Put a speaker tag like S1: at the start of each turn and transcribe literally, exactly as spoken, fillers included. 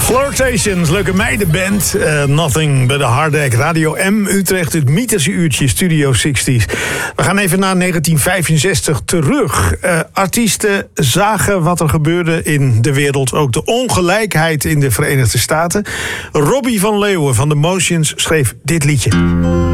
S1: Flirtations, leuke meidenband. Uh, Nothing but a Hard Egg. Radio M Utrecht, het mythische uurtje Studio zestig. We gaan even naar negentien vijfenzestig terug. Uh, artiesten zagen wat er gebeurde in de wereld. Ook de ongelijkheid in de Verenigde Staten. Robbie van Leeuwen van The Motions schreef dit liedje.